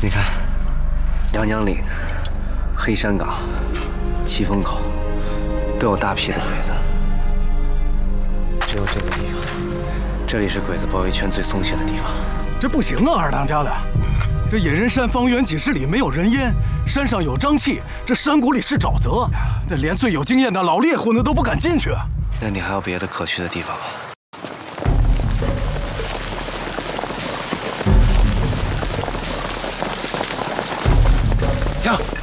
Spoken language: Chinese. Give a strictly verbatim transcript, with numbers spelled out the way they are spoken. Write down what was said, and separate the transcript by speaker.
Speaker 1: 你看，阳江岭、黑山岗、七风口都有大批的鬼子，只有这个地方，这里是鬼子包围圈最松懈的地方。
Speaker 2: 这不行啊，二当家的，这野人山方圆几十里没有人烟，山上有瘴气，这山谷里是沼泽，那连最有经验的老猎户呢都不敢进去。
Speaker 1: 那你还有别的可去的地方吗？ 停！